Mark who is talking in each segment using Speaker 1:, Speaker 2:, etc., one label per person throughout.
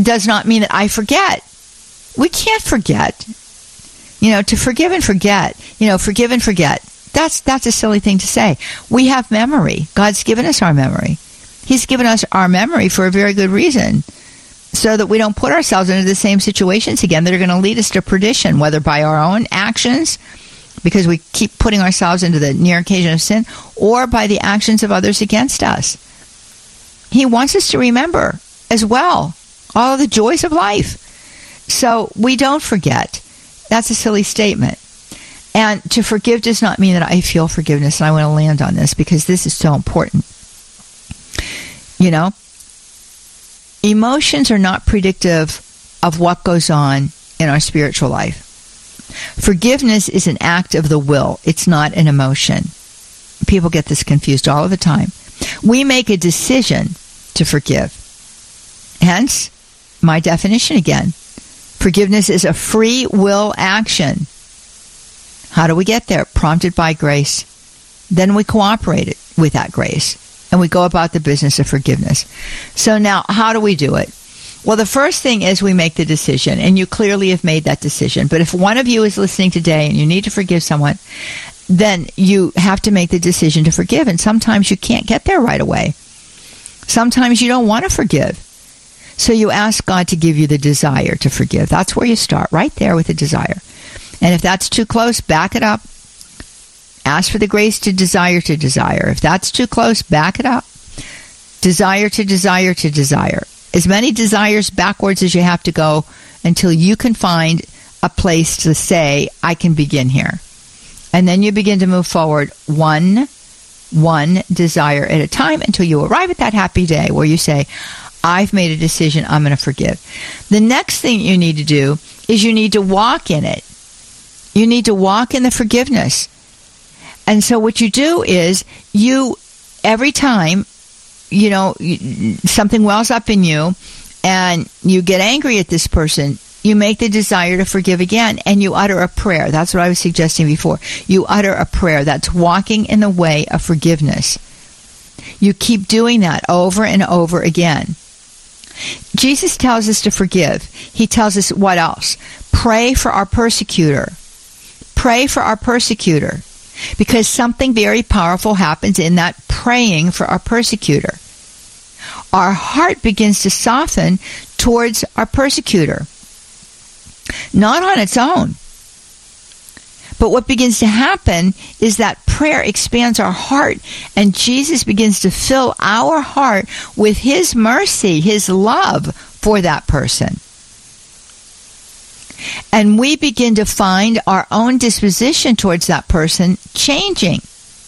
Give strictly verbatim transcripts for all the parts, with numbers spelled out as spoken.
Speaker 1: does not mean that I forget. We can't forget. You know, to forgive and forget, you know, forgive and forget. That's that's a silly thing to say. We have memory. God's given us our memory. He's given us our memory for a very good reason, so that we don't put ourselves into the same situations again that are going to lead us to perdition, whether by our own actions, because we keep putting ourselves into the near occasion of sin, or by the actions of others against us. He wants us to remember as well all of the joys of life, so we don't forget. That's a silly statement. And to forgive does not mean that I feel forgiveness, and I want to land on this because this is so important. You know, emotions are not predictive of what goes on in our spiritual life. Forgiveness is an act of the will. It's not an emotion. People get this confused all of the time. We make a decision to forgive. Hence, my definition again. Forgiveness is a free will action. How do we get there? Prompted by grace. Then we cooperate with that grace, and we go about the business of forgiveness. So now, how do we do it? Well, the first thing is we make the decision, and you clearly have made that decision. But if one of you is listening today and you need to forgive someone, then you have to make the decision to forgive, and sometimes you can't get there right away. Sometimes you don't want to forgive. So you ask God to give you the desire to forgive. That's where you start, right there with the desire. And if that's too close, back it up. Ask for the grace to desire to desire. If that's too close, back it up. Desire to desire to desire. As many desires backwards as you have to go until you can find a place to say, I can begin here. And then you begin to move forward one, one desire at a time until you arrive at that happy day where you say, I've made a decision, I'm going to forgive. The next thing you need to do is you need to walk in it. You need to walk in the forgiveness. And so what you do is you, every time, you know, something wells up in you and you get angry at this person, you make the desire to forgive again and you utter a prayer. That's what I was suggesting before. You utter a prayer. That's walking in the way of forgiveness. You keep doing that over and over again. Jesus tells us to forgive. He tells us what else? Pray for our persecutor. Pray for our persecutor. Because something very powerful happens in that praying for our persecutor. Our heart begins to soften towards our persecutor. Not on its own. But what begins to happen is that prayer expands our heart, and Jesus begins to fill our heart with His mercy, His love for that person. And we begin to find our own disposition towards that person changing.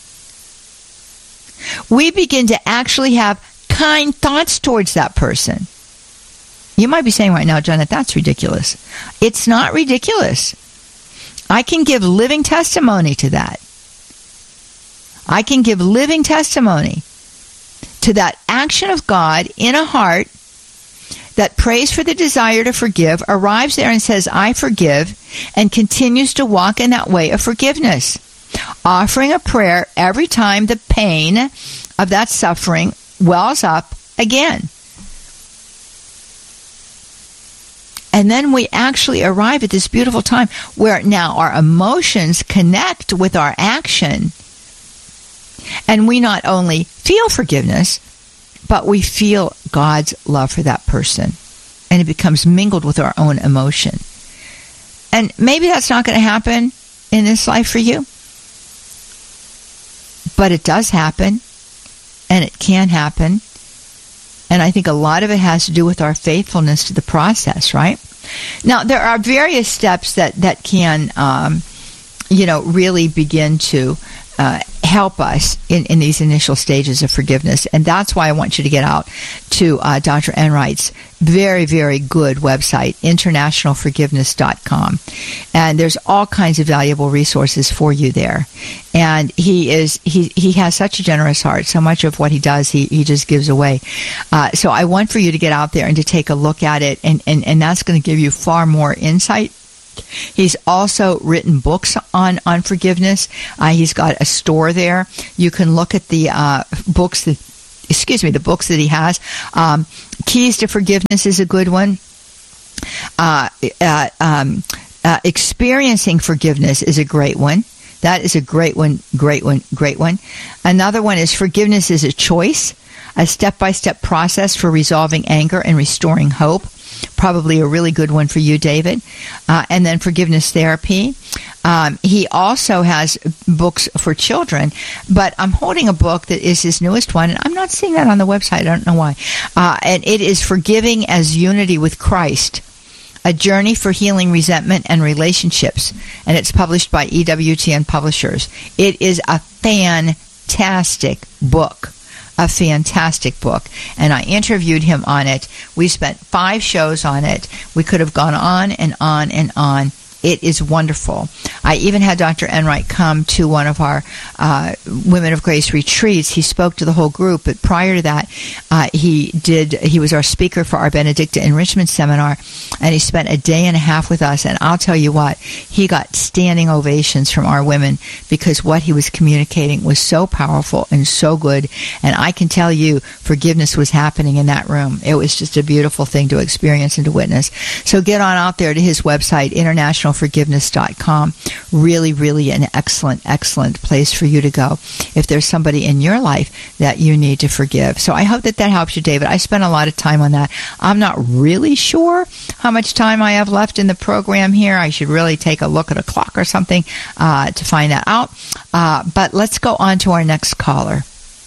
Speaker 1: We begin to actually have kind thoughts towards that person. You might be saying right now, Janet, that's ridiculous. It's not ridiculous. I can give living testimony to that. I can give living testimony to that action of God in a heart that prays for the desire to forgive, arrives there and says, I forgive, and continues to walk in that way of forgiveness, offering a prayer every time the pain of that suffering wells up again. And then we actually arrive at this beautiful time where now our emotions connect with our action. And we not only feel forgiveness, but we feel God's love for that person. And it becomes mingled with our own emotion. And maybe that's not going to happen in this life for you. But it does happen. And it can happen. And I think a lot of it has to do with our faithfulness to the process, right? Now, there are various steps that, that can, um, you know, really begin to uh, help us in, in these initial stages of forgiveness. And that's why I want you to get out to uh, Doctor Enright's very, very good website, international forgiveness dot com. And there's all kinds of valuable resources for you there. And he is he he has such a generous heart. So much of what he does, he, he just gives away. Uh, so I want for you to get out there and to take a look at it. And, and, and that's going to give you far more insight. He's also written books on, on forgiveness. Uh, he's got a store there. You can look at the uh, books that excuse me, the books that he has. Um, Keys to Forgiveness is a good one. Uh, uh, um, uh, Experiencing Forgiveness is a great one. That is a great one, great one, great one. Another one is Forgiveness is a Choice, a step-by-step process for resolving anger and restoring hope. Probably a really good one for you, David. Uh, and then Forgiveness Therapy. Um, he also has books for children, but I'm holding a book that is his newest one, and I'm not seeing that on the website. I don't know why. Uh, and it is Forgiving as Unity with Christ, A Journey for Healing Resentment and Relationships, and it's published by E W T N Publishers. It is a fantastic book. A fantastic book. And I interviewed him on it. We spent five shows on it. We could have gone on and on and on. It is wonderful. I even had Doctor Enright come to one of our uh, Women of Grace retreats. He spoke to the whole group, but prior to that, uh, he did. He was our speaker for our Benedicta Enrichment Seminar, and he spent a day and a half with us. And I'll tell you what, he got standing ovations from our women because what he was communicating was so powerful and so good. And I can tell you, forgiveness was happening in that room. It was just a beautiful thing to experience and to witness. So get on out there to his website, international forgiveness dot com. Really, really an excellent, excellent place for you to go if there's somebody in your life that you need to forgive. So I hope that that helps you, David. I spent a lot of time on that. I'm not really sure how much time I have left in the program here. I should really take a look at a clock or something uh, to find that out. Uh, but let's go on to our next caller.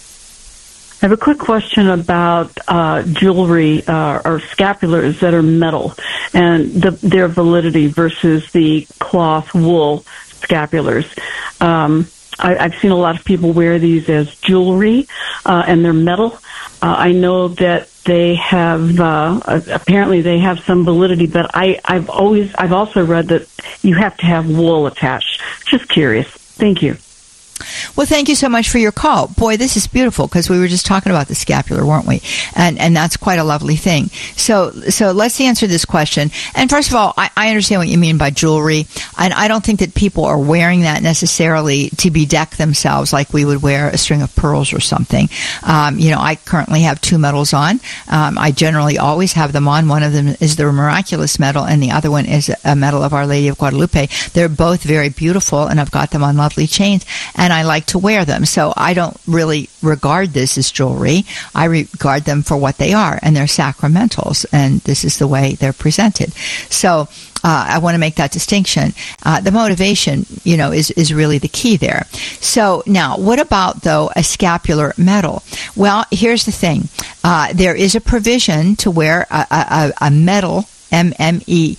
Speaker 2: I have a quick question about uh, jewelry uh, or scapulars that are metal and the, their validity versus the cloth wool scapulars. Um, I, I've seen a lot of people wear these as jewelry, uh, and they're metal. Uh, I know that they have uh, apparently they have some validity, but I, I've always I've also read that you have to have wool attached. Just curious. Thank you.
Speaker 1: Well, thank you so much for your call. Boy, this is beautiful because we were just talking about the scapular, weren't we? And and that's quite a lovely thing. So so let's answer this question. And first of all, I, I understand what you mean by jewelry. And I don't think that people are wearing that necessarily to bedeck themselves like we would wear a string of pearls or something. Um, you know, I currently have two medals on. Um, I generally always have them on. One of them is the Miraculous medal, and the other one is a medal of Our Lady of Guadalupe. They're both very beautiful, and I've got them on lovely chains. And I like to wear them. So I don't really regard this as jewelry. I regard them for what they are, and they're sacramentals, and this is the way they're presented. So uh, I want to make that distinction. Uh, the motivation, you know, is, is really the key there. So now, what about, though, a scapular medal? Well, here's the thing. Uh, there is a provision to wear a, a, a medal, M M E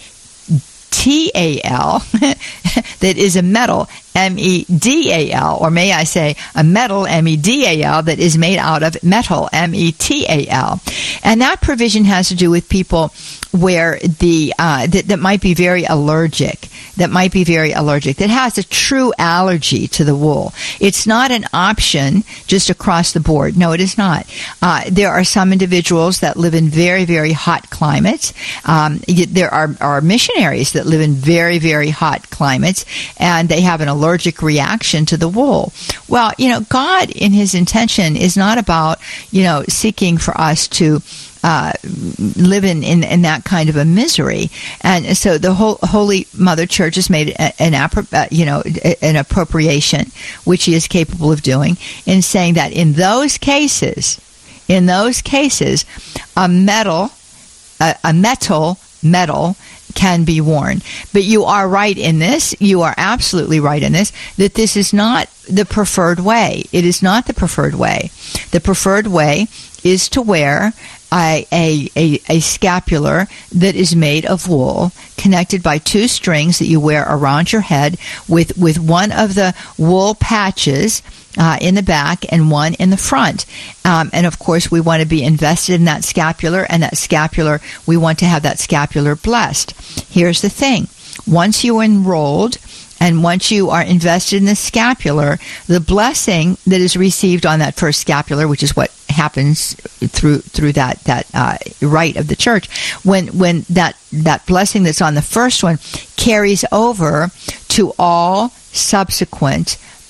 Speaker 1: T A L, that is a medal, M E D A L, or may I say a metal, M E D A L, that is made out of metal, M E T A L. And that provision has to do with people where the uh, that, that might be very allergic, that might be very allergic, that has a true allergy to the wool. It's not an option just across the board. No, it is not. Uh, there are some individuals that live in very, very hot climates. Um, there are, are missionaries that live in very, very hot climates, and they have an allergic reaction to the wool. Well, you know, God in his intention is not about, you know, seeking for us to Uh, live in, in, in that kind of a misery. And so the whole Holy Mother Church has made an, uh, you know, an appropriation, which he is capable of doing, in saying that in those cases, in those cases, a metal, a, a metal medal can be worn. But you are right in this, you are absolutely right in this, that this is not the preferred way. It is not the preferred way. The preferred way is to wear A, a, a, a scapular that is made of wool, connected by two strings that you wear around your head, with, with one of the wool patches uh, in the back and one in the front. Um, and of course, we want to be invested in that scapular, and that scapular, we want to have that scapular blessed. Here's the thing. Once you enrolled, and once you are invested in the scapular, the blessing that is received on that first scapular, which is what happens through through that that uh, rite of the church, when when that that blessing that's on the first one carries over to all subsequent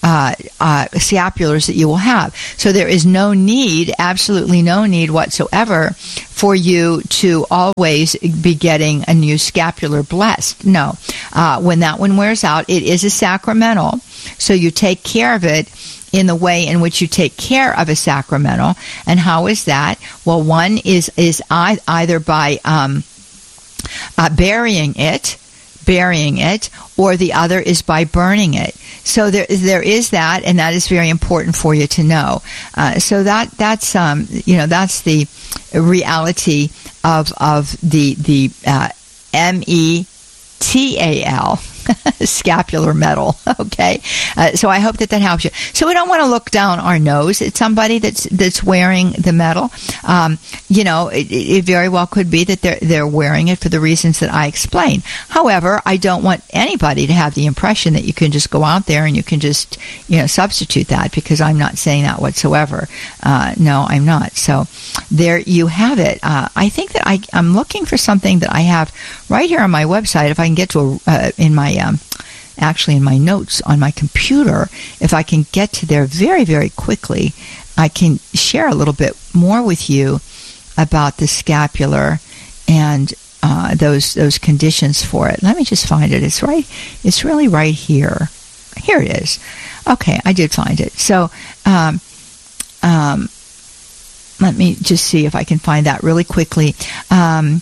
Speaker 1: uh, uh, scapulars that you will have. So there is no need, absolutely no need whatsoever for you to always be getting a new scapular blessed. No. Uh, when that one wears out, it is a sacramental. So you take care of it in the way in which you take care of a sacramental. And how is that? Well, one is, is I, either by um, uh, burying it, burying it, or the other is by burning it. So there, there is that, and that is very important for you to know. Uh, so that, that's, um, you know, that's the reality of of the the uh, M E T A L. Scapular metal. Okay, uh, so I hope that that helps you. So we don't want to look down our nose at somebody that's that's wearing the metal. Um, you know, it, it very well could be that they're they're wearing it for the reasons that I explained. However, I don't want anybody to have the impression that you can just go out there and you can just you know substitute that, because I'm not saying that whatsoever. Uh, no, I'm not. So there you have it. Uh, I think that I I'm looking for something that I have right here on my website. If I can get to a uh, in my Um, actually in my notes on my computer, if I can get to there very, very quickly, I can share a little bit more with you about the scapular and uh, those those conditions for it. Let me just find it. It's right. It's really right here. Here it is. Okay, I did find it. So, um, um, let me just see if I can find that really quickly. Um,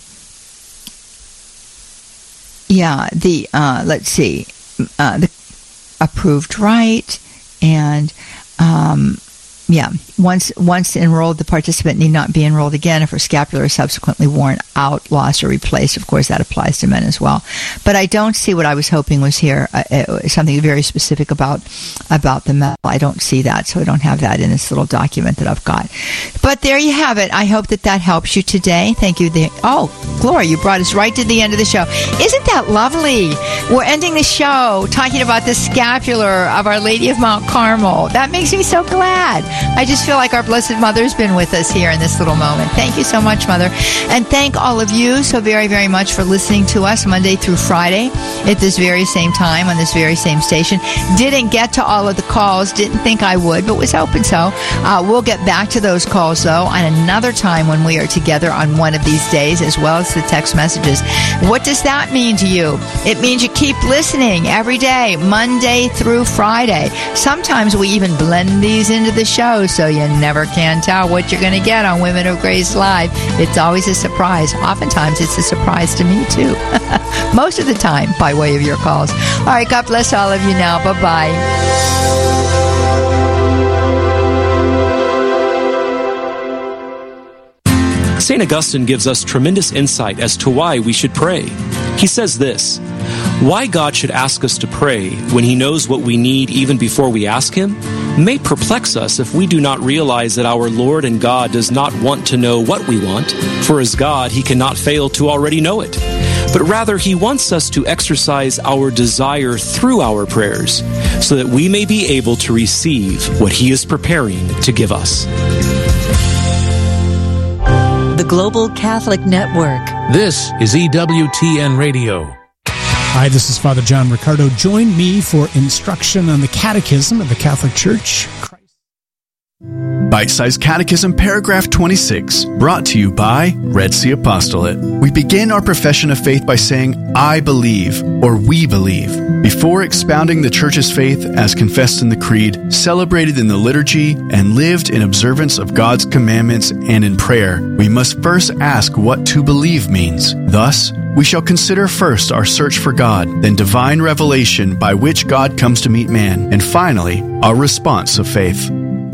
Speaker 1: Yeah, the, uh, let's see, uh, the approved right, and, um, yeah, once once enrolled, the participant need not be enrolled again if her scapular is subsequently worn out, lost, or replaced. Of course, that applies to men as well. But I don't see what I was hoping was here, uh, something very specific about about the metal. I don't see that, so I don't have that in this little document that I've got. But there you have it. I hope that that helps you today. Thank you. The, oh, Gloria, you brought us right to the end of the show. Isn't that lovely? We're ending the show talking about the scapular of Our Lady of Mount Carmel. That makes me so glad. I just feel like our Blessed Mother's been with us here in this little moment. Thank you so much, Mother. And thank all of you so very, very much for listening to us Monday through Friday at this very same time on this very same station. Didn't get to all of the calls. Didn't think I would, but was hoping so. Uh, we'll get back to those calls, though, on another time when we are together on one of these days, as well as the text messages. What does that mean to you? It means you keep listening every day, Monday through Friday. Sometimes we even blend these into the show, so you never can tell what you're going to get on Women of Grace Live. It's always a surprise. Oftentimes, it's a surprise to me, too. Most of the time, by way of your calls. All right, God bless all of you now. Bye-bye.
Speaker 3: Saint Augustine gives us tremendous insight as to why we should pray. He says this: why God should ask us to pray when He knows what we need even before we ask Him may perplex us if we do not realize that our Lord and God does not want to know what we want, for as God, He cannot fail to already know it. But rather, He wants us to exercise our desire through our prayers so that we may be able to receive what He is preparing to give us.
Speaker 4: The Global Catholic Network.
Speaker 5: This is E W T N Radio.
Speaker 6: Hi, this is Father John Riccardo. Join me for instruction on the Catechism of the Catholic Church.
Speaker 7: Bite-sized Catechism, paragraph twenty-six, brought to you by Red Sea Apostolate. We begin our profession of faith by saying, I believe, or we believe. Before expounding the Church's faith as confessed in the Creed, celebrated in the liturgy, and lived in observance of God's commandments and in prayer, we must first ask what to believe means. Thus, we shall consider first our search for God, then divine revelation by which God comes to meet man, and finally, our response of faith.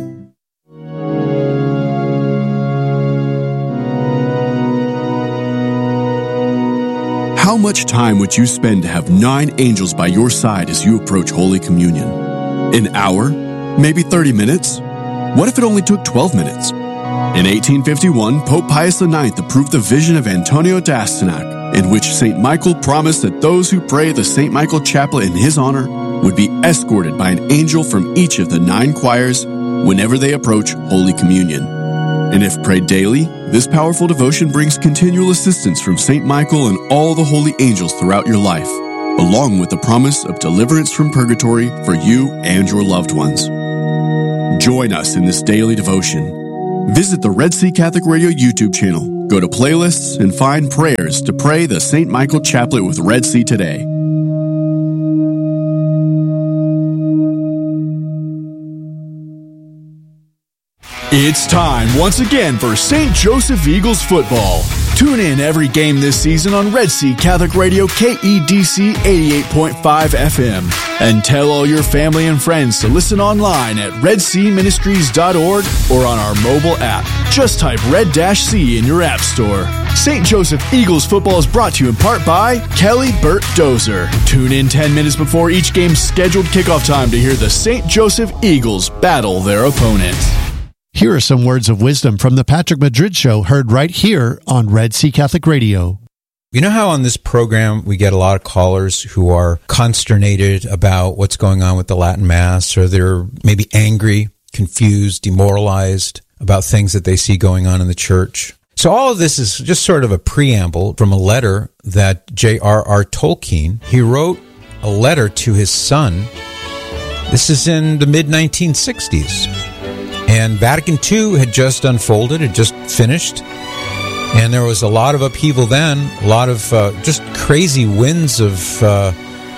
Speaker 8: How much time would you spend to have nine angels by your side as you approach Holy Communion? An hour? Maybe thirty minutes? What if it only took twelve minutes? In eighteen fifty-one, Pope Pius the ninth approved the vision of Antonio d'Astyanac, in which Saint Michael promised that those who pray the Saint Michael Chaplet in his honor would be escorted by an angel from each of the nine choirs whenever they approach Holy Communion. And if prayed daily, this powerful devotion brings continual assistance from Saint Michael and all the holy angels throughout your life. along with the promise of deliverance from purgatory for you and your loved ones. Join us in this daily devotion. Visit the Red Sea Catholic Radio YouTube channel. Go to playlists and find prayers to pray the Saint Michael Chaplet with Red Sea today.
Speaker 7: It's time once again for Saint Joseph Eagles football. Tune in every game this season on Red Sea Catholic Radio K E D C eighty-eight point five F M. And tell all your family and friends to listen online at red sea ministries dot org or on our mobile app. Just type Red-C in your app store. Saint Joseph Eagles football is brought to you in part by Kelly Burt Dozer. Tune in ten minutes before each game's scheduled kickoff time to hear the Saint Joseph Eagles battle their opponent.
Speaker 9: Here are some words of wisdom from the Patrick Madrid Show, heard right here on Red Sea Catholic Radio.
Speaker 10: You know how on this program we get a lot of callers who are consternated about what's going on with the Latin Mass, or they're maybe angry, confused, demoralized about things that they see going on in the church? So all of this is just sort of a preamble from a letter that J R R Tolkien, he wrote a letter to his son. This is in the mid nineteen sixties. And Vatican Two had just unfolded, had just finished. And there was a lot of upheaval then, a lot of uh, just crazy winds of uh,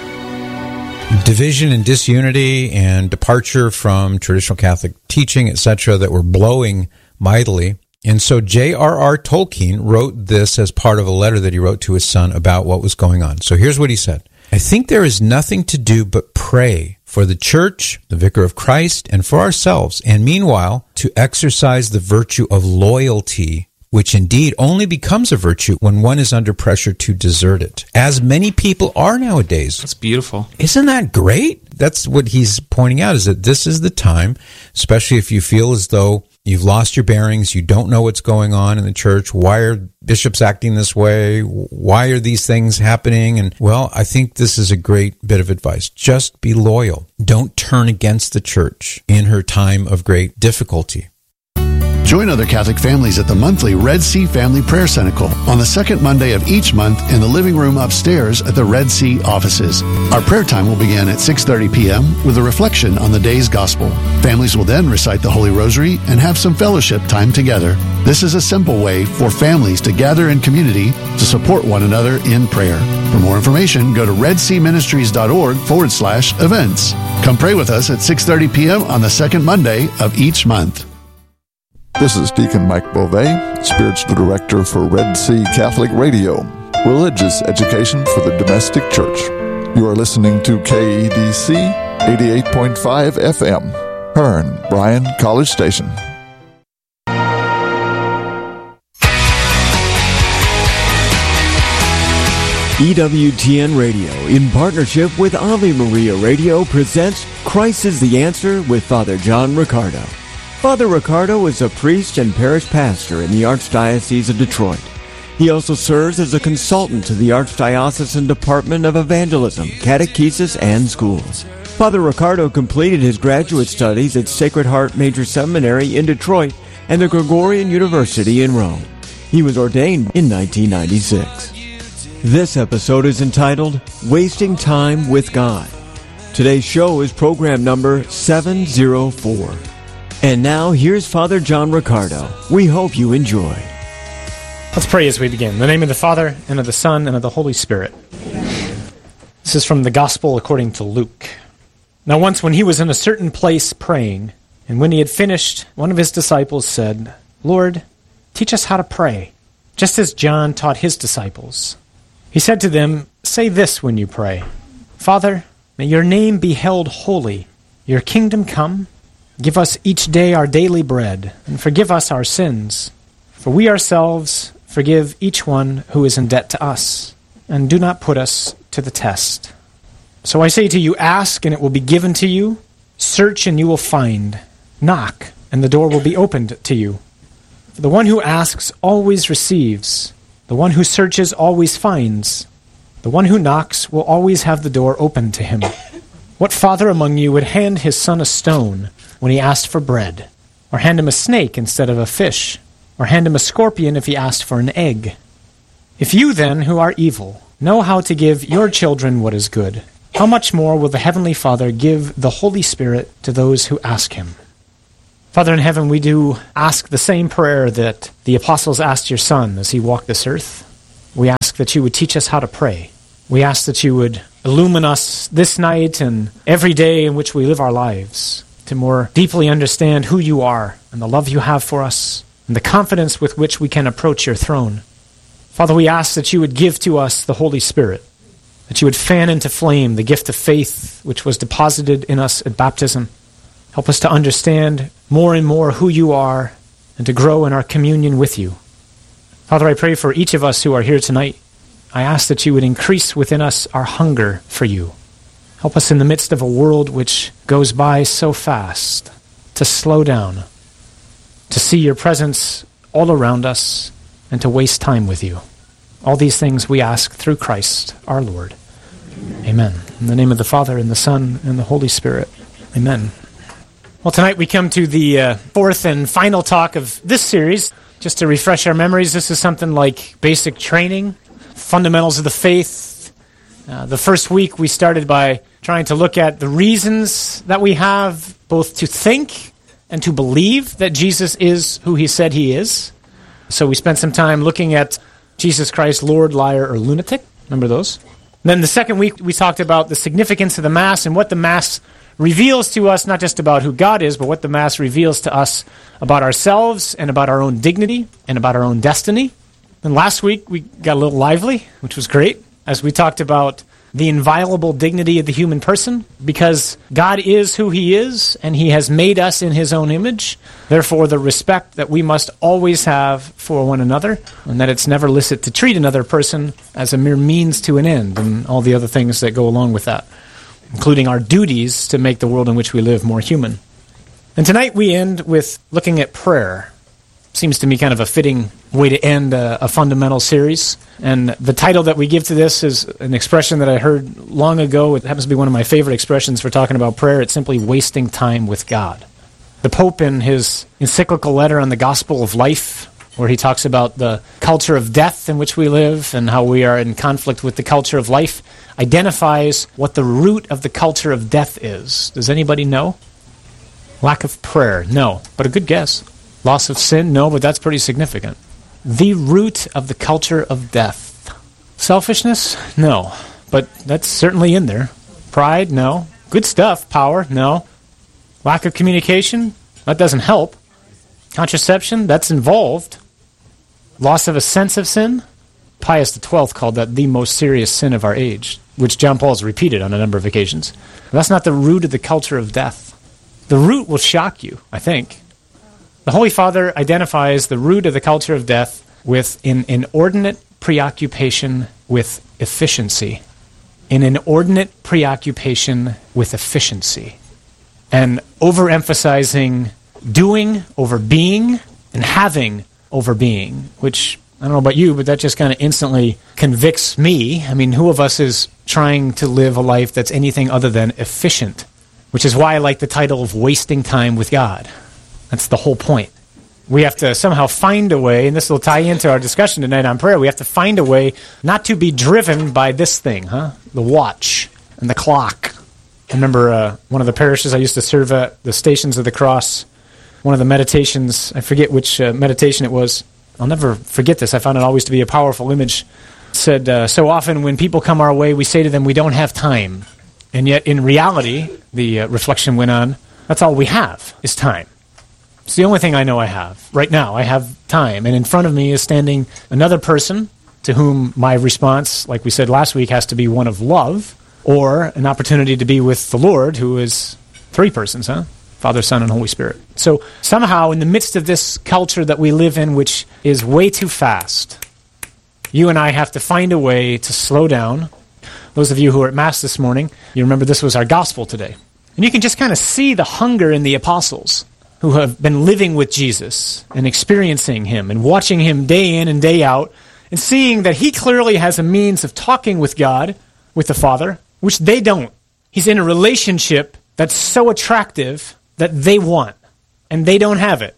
Speaker 10: division and disunity and departure from traditional Catholic teaching, et cetera, that were blowing mightily. And so J R R Tolkien wrote this as part of a letter that he wrote to his son about what was going on. So here's what he said. I think there is nothing to do but pray for the Church, the Vicar of Christ, and for ourselves, and meanwhile, to exercise the virtue of loyalty, which indeed only becomes a virtue when one is under pressure to desert it, as many people are nowadays.
Speaker 3: That's beautiful.
Speaker 10: Isn't that great? That's what he's pointing out, is that this is the time, especially if you feel as though you've lost your bearings, you don't know what's going on in the church, why are bishops acting this way, why are these things happening? And, well, I think this is a great bit of advice. Just be loyal. Don't turn against the church in her time of great difficulty.
Speaker 9: Join other Catholic families at the monthly Red Sea Family Prayer Cenacle on the second Monday of each month in the living room upstairs at the Red Sea offices. Our prayer time will begin at six thirty p.m. with a reflection on the day's gospel. Families will then recite the Holy Rosary and have some fellowship time together. This is a simple way for families to gather in community to support one another in prayer. For more information, go to red sea ministries dot org forward slash events. Come pray with us at six thirty p.m. on the second Monday of each month.
Speaker 11: This is Deacon Mike Beauvais, Spiritual Director for Red Sea Catholic Radio, religious education for the domestic church. You are listening to K E D C eighty-eight point five F M, Hearn, Bryan College Station.
Speaker 12: E W T N Radio, in partnership with Ave Maria Radio, presents Christ is the Answer with Father John Riccardo. Father Riccardo is a priest and parish pastor in the Archdiocese of Detroit. He also serves as a consultant to the Archdiocesan Department of Evangelism, Catechesis, and Schools. Father Riccardo completed his graduate studies at Sacred Heart Major Seminary in Detroit and the Gregorian University in Rome. He was ordained in nineteen ninety-six. This episode is entitled, Wasting Time with God. Today's show is program number seven oh four. And now, here's Father John Riccardo. We hope you enjoy.
Speaker 13: Let's pray as we begin. In the name of the Father, and of the Son, and of the Holy Spirit. This is from the Gospel according to Luke. Now once when he was in a certain place praying, and when he had finished, one of his disciples said, Lord, teach us how to pray, just as John taught his disciples. He said to them, Say this when you pray, Father, may your name be held holy, your kingdom come. Give us each day our daily bread, and forgive us our sins, for we ourselves forgive each one who is in debt to us, and do not put us to the test. So I say to you, ask, and it will be given to you. Search, and you will find. Knock, and the door will be opened to you. For the one who asks always receives. The one who searches always finds. The one who knocks will always have the door open to him. What father among you would hand his son a stone when he asked for bread? Or hand him a snake instead of a fish? Or hand him a scorpion if he asked for an egg? If you then, who are evil, know how to give your children what is good, how much more will the Heavenly Father give the Holy Spirit to those who ask him? Father in heaven, we do ask the same prayer that the apostles asked your Son as he walked this earth. We ask that you would teach us how to pray. We ask that you would illumine us this night and every day in which we live our lives to more deeply understand who you are and the love you have for us and the confidence with which we can approach your throne. Father, we ask that you would give to us the Holy Spirit, that you would fan into flame the gift of faith which was deposited in us at baptism. Help us to understand more and more who you are and to grow in our communion with you. Father, I pray for each of us who are here tonight. I ask that you would increase within us our hunger for you. Help us in the midst of a world which goes by so fast to slow down, to see your presence all around us, and to waste time with you. All these things we ask through Christ our Lord. Amen. In the name of the Father, and the Son, and the Holy Spirit. Amen. Well, tonight we come to the uh, fourth and final talk of this series. Just to refresh our memories, this is something like basic training, fundamentals of the faith. Uh, the first week we started by trying to look at the reasons that we have both to think and to believe that Jesus is who he said he is. So we spent some time looking at Jesus Christ, Lord, liar, or lunatic. Remember those? And then the second week we talked about the significance of the Mass and what the Mass reveals to us, not just about who God is, but what the Mass reveals to us about ourselves and about our own dignity and about our own destiny. And last week we got a little lively, which was great, as we talked about the inviolable dignity of the human person, because God is who he is, and he has made us in his own image. Therefore, the respect that we must always have for one another, and that it's never licit to treat another person as a mere means to an end, and all the other things that go along with that, including our duties to make the world in which we live more human. And tonight we end with looking at prayer. Seems to me kind of a fitting way to end a, a fundamental series. And the title that we give to this is an expression that I heard long ago. It happens to be one of my favorite expressions for talking about prayer. It's simply wasting time with God. The Pope, in his encyclical letter on the Gospel of Life, where he talks about the culture of death in which we live and how we are in conflict with the culture of life, identifies what the root of the culture of death is. Does anybody know? Lack of prayer? No, but a good guess. Loss of sin? No, but that's pretty significant. The root of the culture of death. Selfishness? No, but that's certainly in there. Pride? No. Good stuff. Power? No. Lack of communication? That doesn't help. Contraception? That's involved. Loss of a sense of sin? Pius the twelfth called that the most serious sin of our age, which John Paul has repeated on a number of occasions. That's not the root of the culture of death. The root will shock you, I think. The Holy Father identifies the root of the culture of death with an inordinate preoccupation with efficiency. An inordinate preoccupation with efficiency. And overemphasizing doing over being and having over being, which, I don't know about you, but that just kind of instantly convicts me. I mean, who of us is trying to live a life that's anything other than efficient? Which is why I like the title of Wasting Time with God. That's the whole point. We have to somehow find a way, and this will tie into our discussion tonight on prayer, we have to find a way not to be driven by this thing, huh? The watch and the clock. I remember uh, one of the parishes I used to serve at, the Stations of the Cross, one of the meditations, I forget which uh, meditation it was. I'll never forget this. I found it always to be a powerful image. It said, uh, so often when people come our way, we say to them, we don't have time. And yet in reality, the uh, reflection went on, that's all we have is time. It's the only thing I know I have. Right now, I have time. And in front of me is standing another person to whom my response, like we said last week, has to be one of love, or an opportunity to be with the Lord, who is three persons, huh? Father, Son, and Holy Spirit. So somehow, in the midst of this culture that we live in, which is way too fast, you and I have to find a way to slow down. Those of you who are at Mass this morning, you remember this was our gospel today. And you can just kind of see the hunger in the apostles who have been living with Jesus and experiencing him and watching him day in and day out and seeing that he clearly has a means of talking with God, with the Father, which they don't. He's in a relationship that's so attractive that they want, and they don't have it.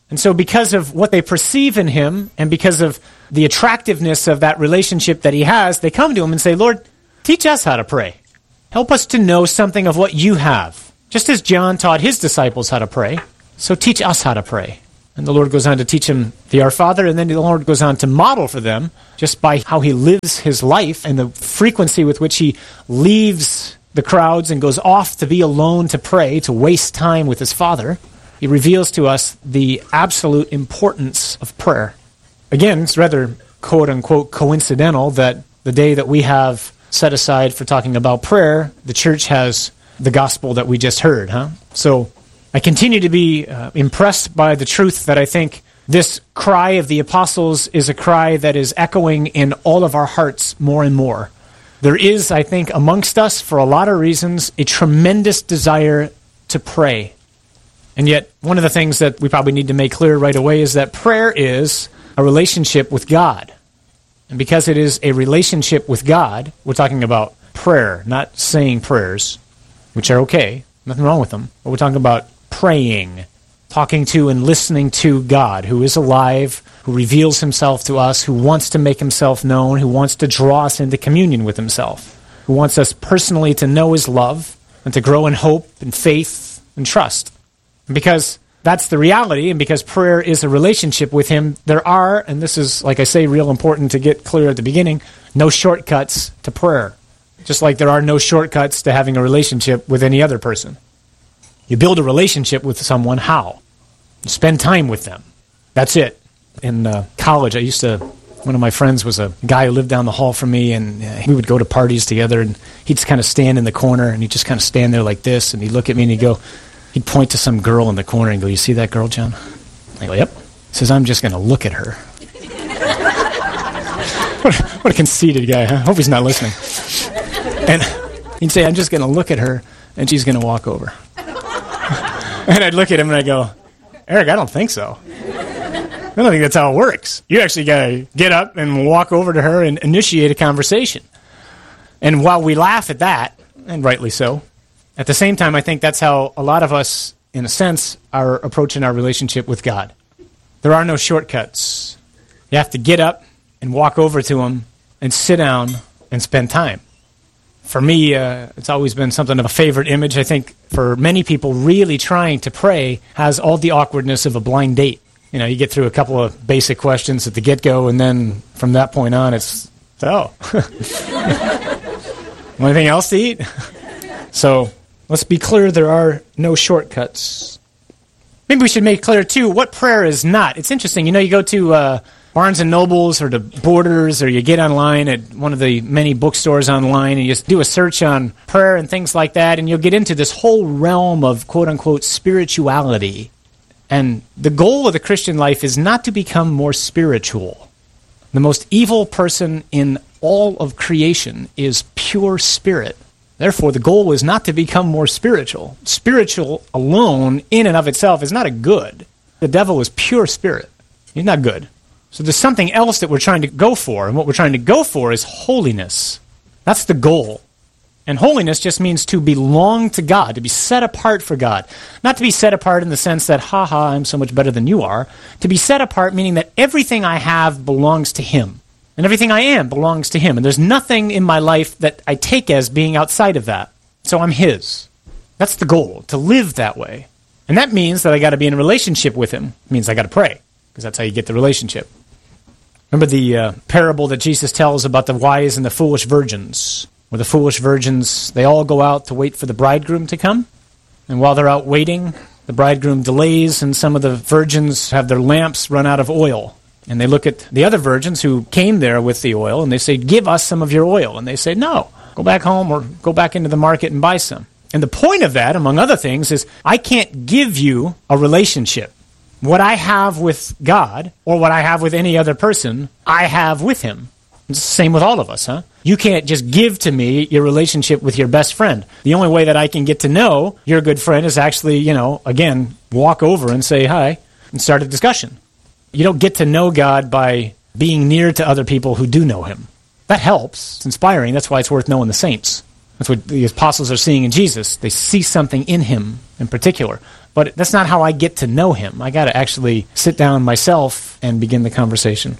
Speaker 13: And so because of what they perceive in him and because of the attractiveness of that relationship that he has, they come to him and say, Lord, teach us how to pray. Help us to know something of what you have. Just as John taught his disciples how to pray, so teach us how to pray. And the Lord goes on to teach him the Our Father, and then the Lord goes on to model for them, just by how he lives his life and the frequency with which he leaves the crowds and goes off to be alone to pray, to waste time with his Father. He reveals to us the absolute importance of prayer. Again, it's rather quote-unquote coincidental that the day that we have set aside for talking about prayer, the church has the gospel that we just heard, huh? So I continue to be uh, impressed by the truth that I think this cry of the apostles is a cry that is echoing in all of our hearts more and more. There is, I think, amongst us, for a lot of reasons, a tremendous desire to pray. And yet, one of the things that we probably need to make clear right away is that prayer is a relationship with God. And because it is a relationship with God, we're talking about prayer, not saying prayers, which are okay, nothing wrong with them, but we're talking about praying, talking to and listening to God, who is alive, who reveals himself to us, who wants to make himself known, who wants to draw us into communion with himself, who wants us personally to know his love and to grow in hope and faith and trust. And because that's the reality, and because prayer is a relationship with him, there are, and this is, like I say, real important to get clear at the beginning, no shortcuts to prayer. Just like there are no shortcuts to having a relationship with any other person. You build a relationship with someone, how? You spend time with them. That's it. In uh, college, I used to, one of my friends was a guy who lived down the hall from me, and uh, we would go to parties together, and he'd just kind of stand in the corner, and he'd just kind of stand there like this, and he'd look at me, and he'd go, he'd point to some girl in the corner and go, you see that girl, John? I go, yep. He says, I'm just going to look at her. what, a, what a conceited guy, huh? Hope he's not listening. And he'd say, I'm just going to look at her, and she's going to walk over. And I'd look at him, and I'd go, Eric, I don't think so. I don't think that's how it works. You actually got to get up and walk over to her and initiate a conversation. And while we laugh at that, and rightly so, at the same time, I think that's how a lot of us, in a sense, are approaching our relationship with God. There are no shortcuts. You have to get up and walk over to him and sit down and spend time. For me, uh, it's always been something of a favorite image. I think for many people, really trying to pray has all the awkwardness of a blind date. You know, you get through a couple of basic questions at the get-go, and then from that point on, it's, oh. Anything else to eat? So let's be clear, there are no shortcuts. Maybe we should make clear, too, what prayer is not. It's interesting. You know, you go to uh, Barnes and Nobles or to Borders, or you get online at one of the many bookstores online, and you just do a search on prayer and things like that, and you'll get into this whole realm of quote-unquote spirituality. And the goal of the Christian life is not to become more spiritual. The most evil person in all of creation is pure spirit. Therefore, the goal is not to become more spiritual. Spiritual alone, in and of itself, is not a good. The devil is pure spirit. He's not good. So there's something else that we're trying to go for, and what we're trying to go for is holiness. That's the goal. And holiness just means to belong to God, to be set apart for God. Not to be set apart in the sense that, ha ha, I'm so much better than you are. To be set apart meaning that everything I have belongs to him. And everything I am belongs to him. And there's nothing in my life that I take as being outside of that. So I'm his. That's the goal, to live that way. And that means that I got to be in a relationship with him. It means I got to pray, because that's how you get the relationship. Remember the uh, parable that Jesus tells about the wise and the foolish virgins? Where the foolish virgins, they all go out to wait for the bridegroom to come. And while they're out waiting, the bridegroom delays, and some of the virgins have their lamps run out of oil. And they look at the other virgins who came there with the oil, and they say, give us some of your oil. And they say, no, go back home or go back into the market and buy some. And the point of that, among other things, is I can't give you a relationship. What I have with God, or what I have with any other person, I have with him. It's the same with all of us, huh? You can't just give to me your relationship with your best friend. The only way that I can get to know your good friend is actually, you know, again, walk over and say hi and start a discussion. You don't get to know God by being near to other people who do know him. That helps. It's inspiring. That's why it's worth knowing the saints. That's what the apostles are seeing in Jesus. They see something in him in particular. but that's not how I get to know him. I got to actually sit down myself and begin the conversation.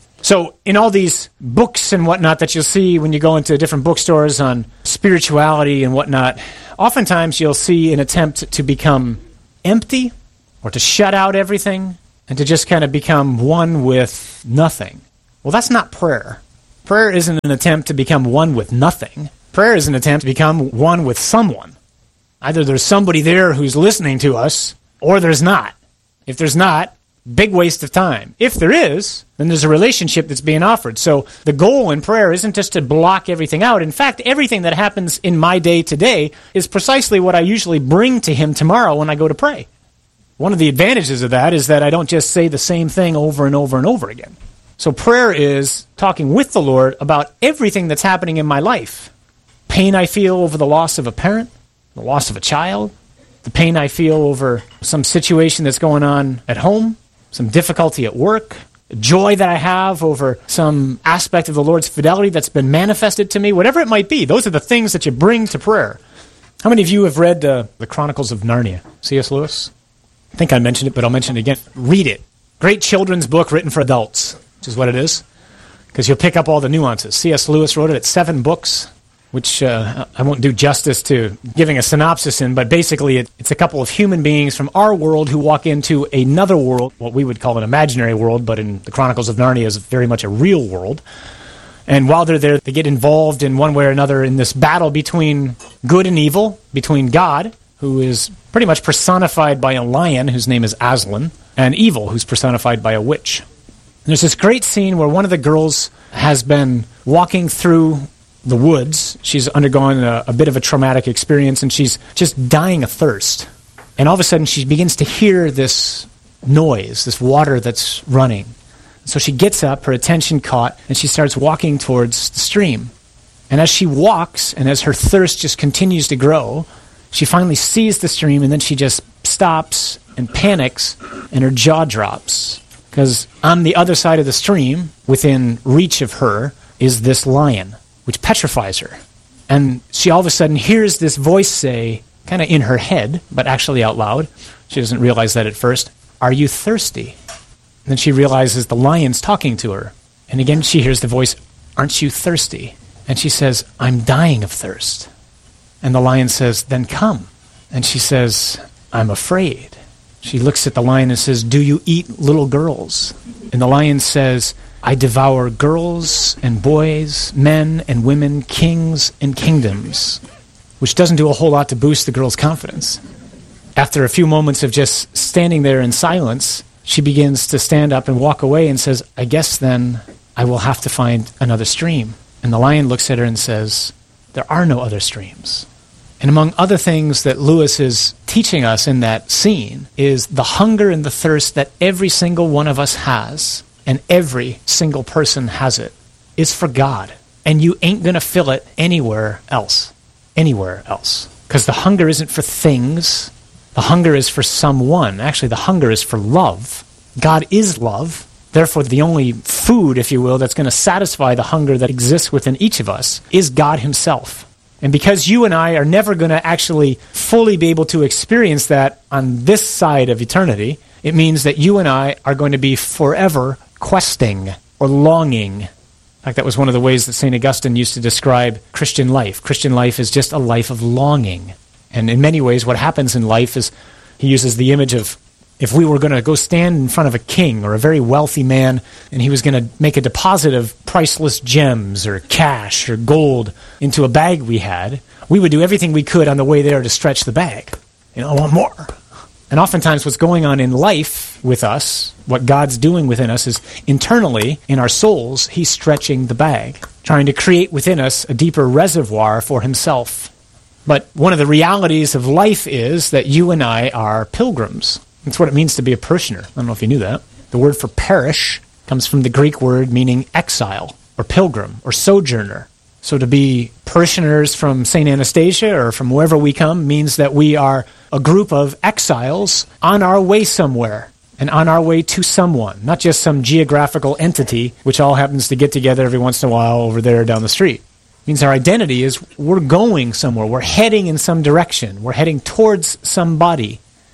Speaker 13: So in all these books and whatnot that you'll see when you go into different bookstores on spirituality and whatnot, oftentimes you'll see an attempt to become empty or to shut out everything and to just kind of become one with nothing. Well, that's not prayer. Prayer isn't an attempt to become one with nothing. Prayer is an attempt to become one with someone. Either there's somebody there who's listening to us, or there's not. If there's not, big waste of time. If there is, then there's a relationship that's being offered. So the goal in prayer isn't just to block everything out. In fact, everything that happens in my day today is precisely what I usually bring to him tomorrow when I go to pray. One of the advantages of that is that I don't just say the same thing over and over and over again. So prayer is talking with the Lord about everything that's happening in my life. Pain I feel over the loss of a parent, the loss of a child, the pain I feel over some situation that's going on at home, some difficulty at work, joy that I have over some aspect of the Lord's fidelity that's been manifested to me, whatever it might be. Those are the things that you bring to prayer. How many of you have read uh, The Chronicles of Narnia, C S Lewis? I think I mentioned it, but I'll mention it again. Read it. Great children's book written for adults, which is what it is, because you'll pick up all the nuances. C S Lewis wrote it. It's seven books, which uh, I won't do justice to giving a synopsis in, but basically it, it's a couple of human beings from our world who walk into another world, what we would call an imaginary world, but in the Chronicles of Narnia is very much a real world. And while they're there, they get involved in one way or another in this battle between good and evil, between God, who is pretty much personified by a lion whose name is Aslan, and evil, who's personified by a witch. And there's this great scene where one of the girls has been walking through the woods. She's undergone a, a bit of a traumatic experience, and she's just dying of thirst. And all of a sudden, she begins to hear this noise, this water that's running. So she gets up, her attention caught, and she starts walking towards the stream. And as she walks, and as her thirst just continues to grow, she finally sees the stream, and then she just stops and panics, and her jaw drops. Because on the other side of the stream, within reach of her, is this lion, which petrifies her. And she all of a sudden hears this voice say, kind of in her head, but actually out loud, she doesn't realize that at first, "Are you thirsty?" And then she realizes the lion's talking to her. And again she hears the voice, "Aren't you thirsty?" And she says, "I'm dying of thirst." And the lion says, "Then come." And she says, "I'm afraid." She looks at the lion and says, "Do you eat little girls?" And the lion says, "I devour girls and boys, men and women, kings and kingdoms," which doesn't do a whole lot to boost the girl's confidence. After a few moments of just standing there in silence, she begins to stand up and walk away and says, "I guess then I will have to find another stream." And the lion looks at her and says, "There are no other streams." And among other things that Lewis is teaching us in that scene is the hunger and the thirst that every single one of us has, and every single person has it, is for God. And you ain't going to fill it anywhere else. Anywhere else. Because the hunger isn't for things. The hunger is for someone. Actually, the hunger is for love. God is love. Therefore, the only food, if you will, that's going to satisfy the hunger that exists within each of us is God himself. And because you and I are never going to actually fully be able to experience that on this side of eternity, it means that you and I are going to be forever questing or longing. In fact, that was one of the ways that Saint Augustine used to describe Christian life. Christian life is just a life of longing. And in many ways, what happens in life is he uses the image of if we were going to go stand in front of a king or a very wealthy man and he was going to make a deposit of priceless gems or cash or gold into a bag we had, we would do everything we could on the way there to stretch the bag. You know, I want more. And oftentimes what's going on in life with us, what God's doing within us is internally, in our souls, he's stretching the bag, trying to create within us a deeper reservoir for himself. But one of the realities of life is that you and I are pilgrims. That's what it means to be a parishioner. I don't know if you knew that. The word for parish comes from the Greek word meaning exile, or pilgrim, or sojourner. So to be parishioners from Saint Anastasia or from wherever we come means that we are a group of exiles on our way somewhere and on our way to someone, not just some geographical entity which all happens to get together every once in a while over there down the street. It means our identity is we're going somewhere. We're heading in some direction. We're heading towards somebody.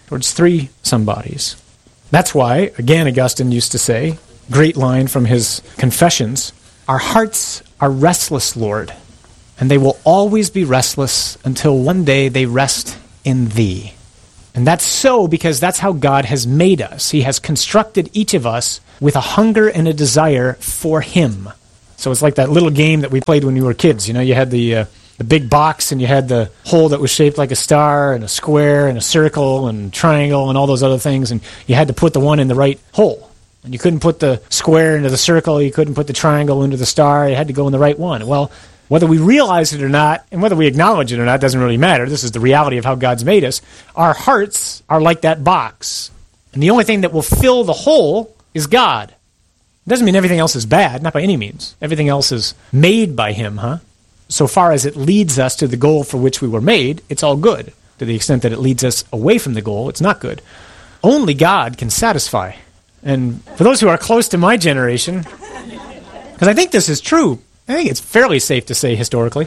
Speaker 13: towards three somebodies. That's why, again, Augustine used to say, great line from his Confessions, our hearts are restless, Lord, and they will always be restless until one day they rest in Thee. And that's so because that's how God has made us. He has constructed each of us with a hunger and a desire for Him. So it's like that little game that we played when we were kids. You know, you had the uh, the big box and you had the hole that was shaped like a star and a square and a circle and triangle and all those other things, and you had to put the one in the right hole. And you couldn't put the square into the circle, you couldn't put the triangle into the star, it had to go in the right one. Well, whether we realize it or not, and whether we acknowledge it or not, doesn't really matter. This is the reality of how God's made us. Our hearts are like that box. And the only thing that will fill the hole is God. It doesn't mean everything else is bad, not by any means. Everything else is made by Him, huh? So far as it leads us to the goal for which we were made, it's all good. To the extent that it leads us away from the goal, it's not good. Only God can satisfy. And for those who are close to my generation, because I think this is true, I think it's fairly safe to say historically,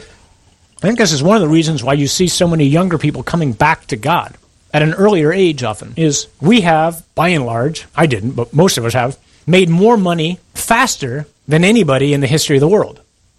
Speaker 13: I think this is one of the reasons why you see so many younger people coming back to God at an earlier age often, is we have, by and large, I didn't, but most of us have, made more money faster than anybody in the history of the world.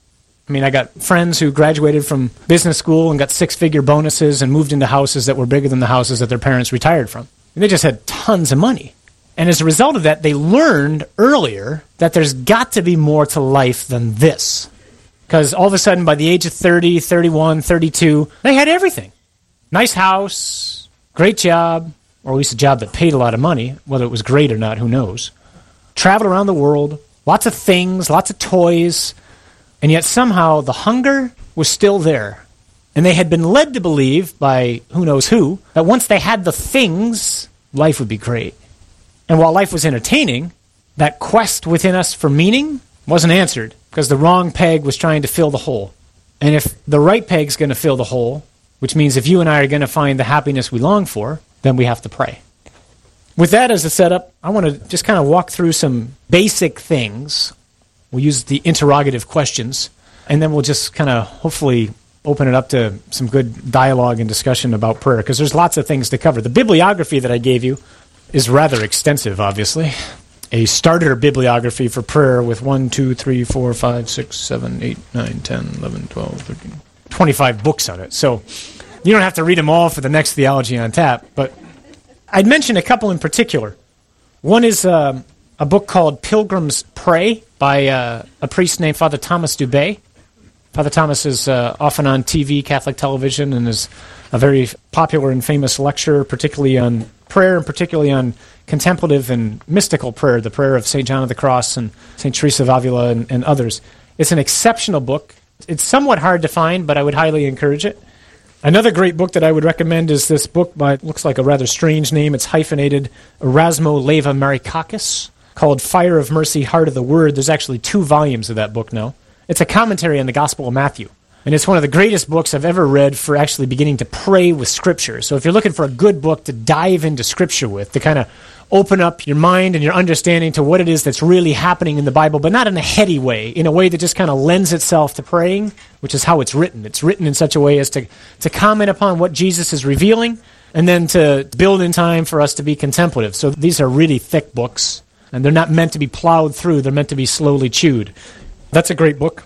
Speaker 13: I mean, I got friends who graduated from business school and got six-figure bonuses and moved into houses that were bigger than the houses that their parents retired from. And they just had tons of money. And as a result of that, they learned earlier that there's got to be more to life than this. Because all of a sudden, by the age of thirty, thirty-one, thirty-two, they had everything. Nice house, great job, or at least a job that paid a lot of money. Whether it was great or not, who knows. Traveled around the world, lots of things, lots of toys, and yet somehow the hunger was still there. And they had been led to believe by who knows who that once they had the things, life would be great. And while life was entertaining, that quest within us for meaning wasn't answered because the wrong peg was trying to fill the hole. And if the right peg's going to fill the hole, which means if you and I are going to find the happiness we long for, then we have to pray. With that as a setup, I want to just kind of walk through some basic things. We'll use the interrogative questions, and then we'll just kind of hopefully open it up to some good dialogue and discussion about prayer, because there's lots of things to cover. The bibliography that I gave you is rather extensive, obviously. A starter bibliography for prayer with one, two, three, four, five, six, seven, eight, nine, ten, eleven, twelve, thirteen, twenty-five books on it. So you don't have to read them all for the next Theology on Tap, but I'd mention a couple in particular. One is uh, a book called Pilgrims Pray by uh, a priest named Father Thomas Dubay. Father Thomas is uh, often on T V, Catholic television, and is a very popular and famous lecturer, particularly on prayer and particularly on contemplative and mystical prayer, the prayer of Saint John of the Cross and Saint Teresa of Avila and, and others. It's an exceptional book. It's somewhat hard to find, but I would highly encourage it. Another great book that I would recommend is this book by, it looks like a rather strange name, it's hyphenated, Erasmo Leva Marikakis, called Fire of Mercy, Heart of the Word. There's actually two volumes of that book now. It's a commentary on the Gospel of Matthew. And it's one of the greatest books I've ever read for actually beginning to pray with Scripture. So if you're looking for a good book to dive into Scripture with, to kind of open up your mind and your understanding to what it is that's really happening in the Bible, but not in a heady way, in a way that just kind of lends itself to praying, which is how it's written. It's written in such a way as to, to comment upon what Jesus is revealing, and then to build in time for us to be contemplative. So these are really thick books, and they're not meant to be plowed through. They're meant to be slowly chewed. That's a great book.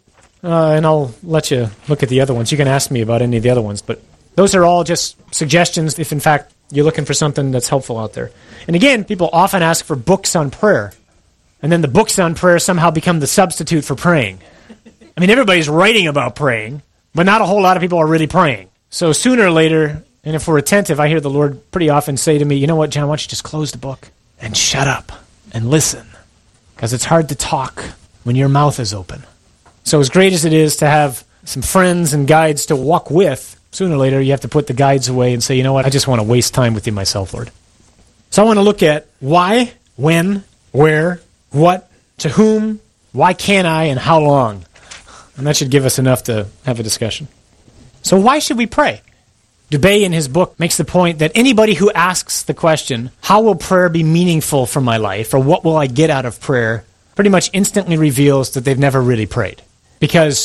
Speaker 13: Uh, and I'll let you look at the other ones. You can ask me about any of the other ones, but those are all just suggestions if, in fact, you're looking for something that's helpful out there. And again, people often ask for books on prayer, and then the books on prayer somehow become the substitute for praying. I mean, everybody's writing about praying, but not a whole lot of people are really praying. So sooner or later, and if we're attentive, I hear the Lord pretty often say to me, you know what, John, why don't you just close the book and shut up and listen, because it's hard to talk when your mouth is open. So as great as it is to have some friends and guides to walk with, sooner or later you have to put the guides away and say, you know what, I just want to waste time with you myself, Lord. So I want to look at why, when, where, what, to whom, why can't I, and how long. And that should give us enough to have a discussion. So why should we pray? Dubay in his book makes the point that anybody who asks the question, how will prayer be meaningful for my life, or what will I get out of prayer, pretty much instantly reveals that they've never really prayed. Because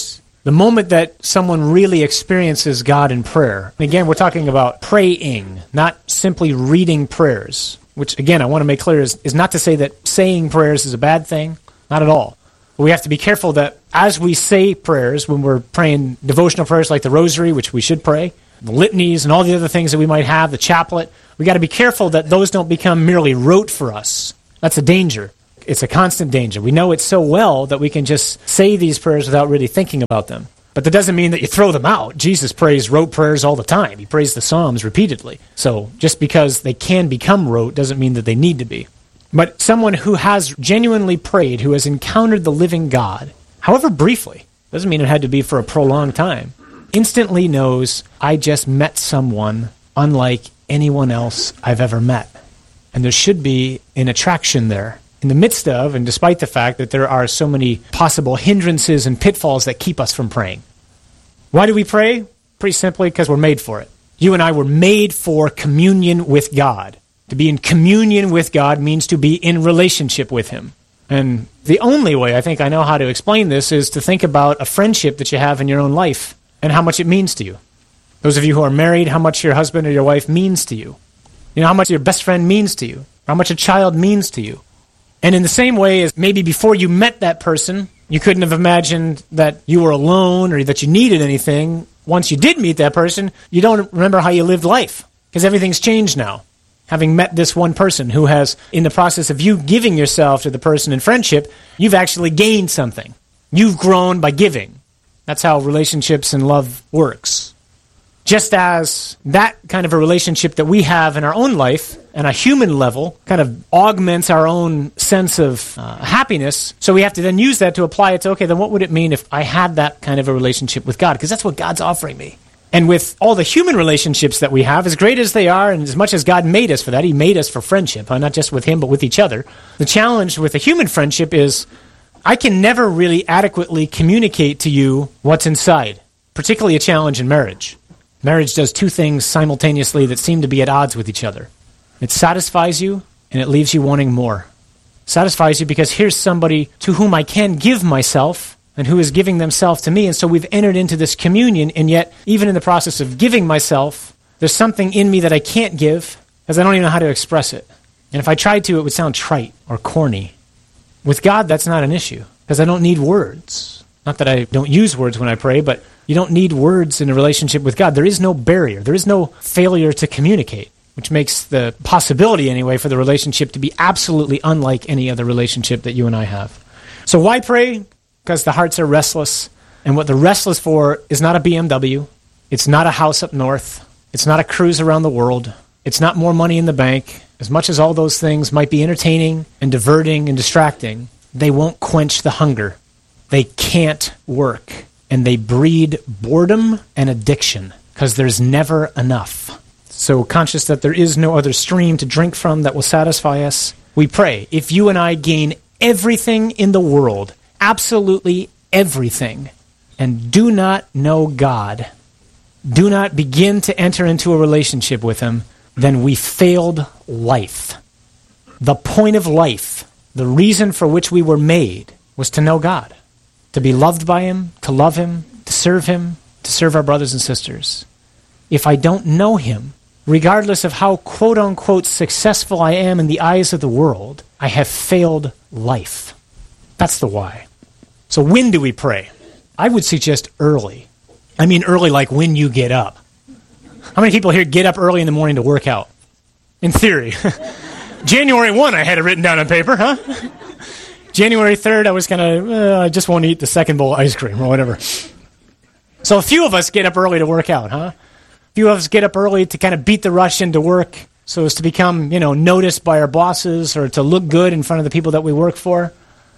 Speaker 13: The moment that someone really experiences God in prayer, and again, we're talking about praying, not simply reading prayers, which, again, I want to make clear is, is not to say that saying prayers is a bad thing, not at all. But we have to be careful that as we say prayers, when we're praying devotional prayers like the rosary, which we should pray, the litanies and all the other things that we might have, the chaplet, we got to be careful that those don't become merely rote for us. That's a danger. It's a constant danger. We know it so well that we can just say these prayers without really thinking about them. But that doesn't mean that you throw them out. Jesus prays rote prayers all the time. He prays the Psalms repeatedly. So just because they can become rote doesn't mean that they need to be. But someone who has genuinely prayed, who has encountered the living God, however briefly, doesn't mean it had to be for a prolonged time, instantly knows, I just met someone unlike anyone else I've ever met. And there should be an attraction there. In the midst of, and despite the fact that there are so many possible hindrances and pitfalls that keep us from praying. Why do we pray? Pretty simply, because we're made for it. You and I were made for communion with God. To be in communion with God means to be in relationship with Him. And the only way I think I know how to explain this is to think about a friendship that you have in your own life and how much it means to you. Those of you who are married, how much your husband or your wife means to you. You know, how much your best friend means to you. How much a child means to you. And in the same way as maybe before you met that person, you couldn't have imagined that you were alone or that you needed anything. Once you did meet that person, you don't remember how you lived life because everything's changed now. Having met this one person who has, in the process of you giving yourself to the person in friendship, you've actually gained something. You've grown by giving. That's how relationships and love works. Just as that kind of a relationship that we have in our own life, on a human level, kind of augments our own sense of uh, happiness, so we have to then use that to apply it to, okay, then what would it mean if I had that kind of a relationship with God? Because that's what God's offering me. And with all the human relationships that we have, as great as they are, and as much as God made us for that, He made us for friendship, huh? Not just with Him, but with each other. The challenge with a human friendship is I can never really adequately communicate to you what's inside, particularly a challenge in marriage. Marriage does two things simultaneously that seem to be at odds with each other. It satisfies you, and it leaves you wanting more. It satisfies you because here's somebody to whom I can give myself, and who is giving themselves to me, and so we've entered into this communion, and yet, even in the process of giving myself, there's something in me that I can't give, because I don't even know how to express it. And if I tried to, it would sound trite or corny. With God, that's not an issue, because I don't need words. Not that I don't use words when I pray, but you don't need words in a relationship with God. There is no barrier. There is no failure to communicate, which makes the possibility, anyway, for the relationship to be absolutely unlike any other relationship that you and I have. So why pray? Because the hearts are restless, and what they're restless for is not a B M W. It's not a house up north. It's not a cruise around the world. It's not more money in the bank. As much as all those things might be entertaining and diverting and distracting, they won't quench the hunger. They can't work. And they breed boredom and addiction because there's never enough. So conscious that there is no other stream to drink from that will satisfy us, we pray. If you and I gain everything in the world, absolutely everything, and do not know God, do not begin to enter into a relationship with Him, then we failed life. The point of life, the reason for which we were made, was to know God. To be loved by Him, to love Him, to serve Him, to serve our brothers and sisters. If I don't know Him, regardless of how quote-unquote successful I am in the eyes of the world, I have failed life. That's the why. So when do we pray? I would suggest early. I mean early like when you get up. How many people here get up early in the morning to work out? In theory. January first, I had it written down on paper, huh? January third, I was going to, uh, I just won't eat the second bowl of ice cream or whatever. So a few of us get up early to work out, huh? A few of us get up early to kind of beat the rush into work so as to become, you know, noticed by our bosses or to look good in front of the people that we work for.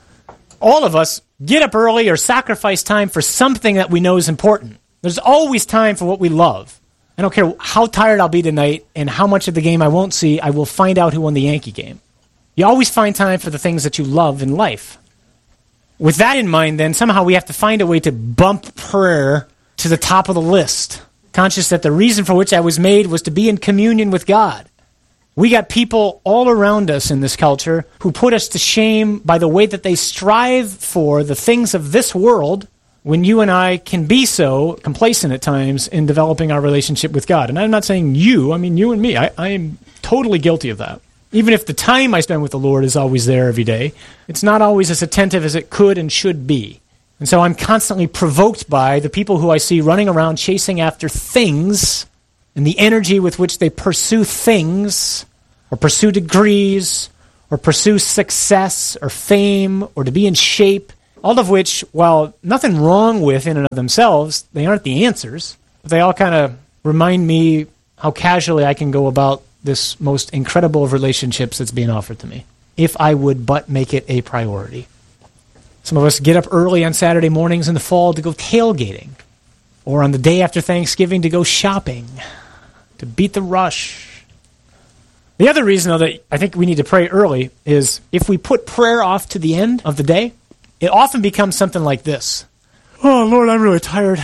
Speaker 13: All of us get up early or sacrifice time for something that we know is important. There's always time for what we love. I don't care how tired I'll be tonight and how much of the game I won't see, I will find out who won the Yankee game. You always find time for the things that you love in life. With that in mind, then, somehow we have to find a way to bump prayer to the top of the list, conscious that the reason for which I was made was to be in communion with God. We got people all around us in this culture who put us to shame by the way that they strive for the things of this world when you and I can be so complacent at times in developing our relationship with God. And I'm not saying you, I mean you and me. I, I am totally guilty of that. Even if the time I spend with the Lord is always there every day, it's not always as attentive as it could and should be. And so I'm constantly provoked by the people who I see running around chasing after things and the energy with which they pursue things or pursue degrees or pursue success or fame or to be in shape. All of which, while nothing wrong with in and of themselves, they aren't the answers. But they all kind of remind me how casually I can go about this most incredible of relationships that's being offered to me, if I would but make it a priority. Some of us get up early on Saturday mornings in the fall to go tailgating, or on the day after Thanksgiving to go shopping, to beat the rush. The other reason, though, that I think we need to pray early is if we put prayer off to the end of the day, it often becomes something like this. Oh, Lord, I'm really tired.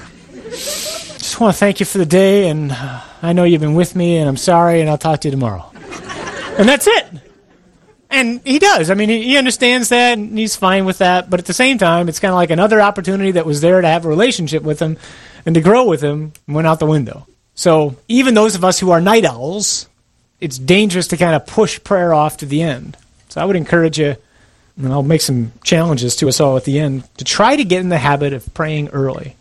Speaker 13: Just want to thank you for the day, and I know you've been with me, and I'm sorry, and I'll talk to you tomorrow. And that's it. And he does. I mean, he understands that, and he's fine with that. But at the same time, it's kind of like another opportunity that was there to have a relationship with him and to grow with him went out the window. So even those of us who are night owls, it's dangerous to kind of push prayer off to the end. So I would encourage you, and I'll make some challenges to us all at the end, to try to get in the habit of praying early.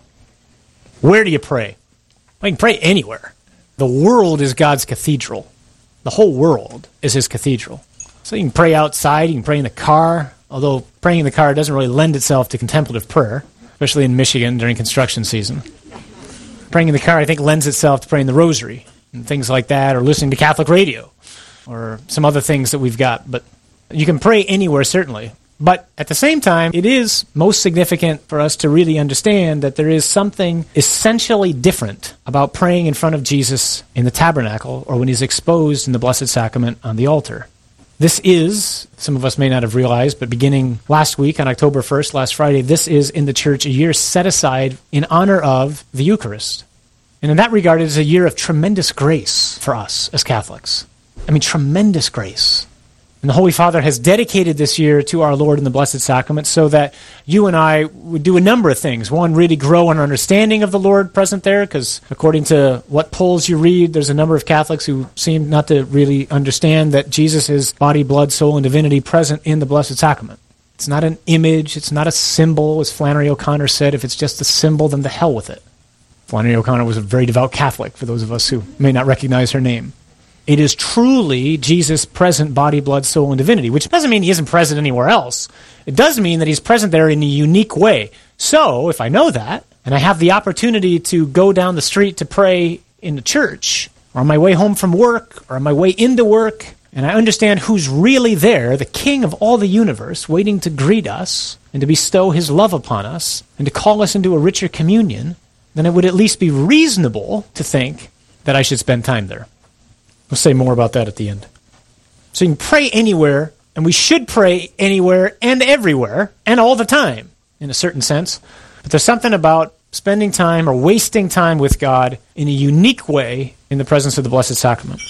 Speaker 13: Where do you pray? Well, you can pray anywhere. The world is God's cathedral. The whole world is his cathedral. So you can pray outside, you can pray in the car, although praying in the car doesn't really lend itself to contemplative prayer, especially in Michigan during construction season. Praying in the car, I think, lends itself to praying the rosary and things like that, or listening to Catholic radio, or some other things that we've got. But you can pray anywhere, certainly. But at the same time, it is most significant for us to really understand that there is something essentially different about praying in front of Jesus in the tabernacle or when he's exposed in the Blessed Sacrament on the altar. This is, some of us may not have realized, but beginning last week on October first, last Friday, this is in the church a year set aside in honor of the Eucharist. And in that regard, it is a year of tremendous grace for us as Catholics. I mean, tremendous grace. And the Holy Father has dedicated this year to our Lord in the Blessed Sacrament so that you and I would do a number of things. One, really grow in our understanding of the Lord present there, because according to what polls you read, there's a number of Catholics who seem not to really understand that Jesus is body, blood, soul, and divinity present in the Blessed Sacrament. It's not an image, it's not a symbol, as Flannery O'Connor said. If it's just a symbol, then the hell with it. Flannery O'Connor was a very devout Catholic, for those of us who may not recognize her name. It is truly Jesus' present body, blood, soul, and divinity, which doesn't mean he isn't present anywhere else. It does mean that he's present there in a unique way. So, if I know that, and I have the opportunity to go down the street to pray in the church, or on my way home from work, or on my way into work, and I understand who's really there, the King of all the universe, waiting to greet us, and to bestow his love upon us, and to call us into a richer communion, then it would at least be reasonable to think that I should spend time there. We'll say more about that at the end. So you can pray anywhere, and we should pray anywhere and everywhere, and all the time, in a certain sense. But there's something about spending time or wasting time with God in a unique way in the presence of the Blessed Sacrament.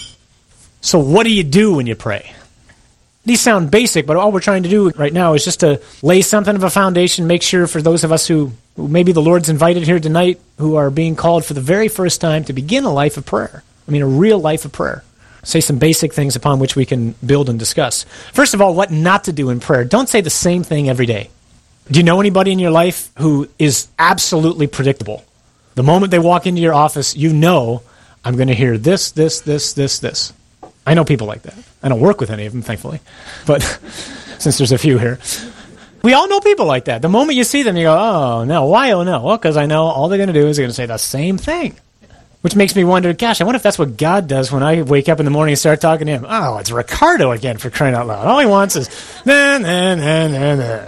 Speaker 13: So what do you do when you pray? These sound basic, but all we're trying to do right now is just to lay something of a foundation, make sure for those of us who, who maybe the Lord's invited here tonight, who are being called for the very first time to begin a life of prayer. I mean, a real life of prayer. Say some basic things upon which we can build and discuss. First of all, what not to do in prayer. Don't say the same thing every day. Do you know anybody in your life who is absolutely predictable? The moment they walk into your office, you know, I'm going to hear this, this, this, this, this. I know people like that. I don't work with any of them, thankfully. But since there's a few here. We all know people like that. The moment you see them, you go, oh, no. Why, oh, no? Well, because I know all they're going to do is they're going to say the same thing. Which makes me wonder, gosh, I wonder if that's what God does when I wake up in the morning and start talking to him. Oh, it's Ricardo again, for crying out loud. All he wants is, nah, nah, nah, nah, nah.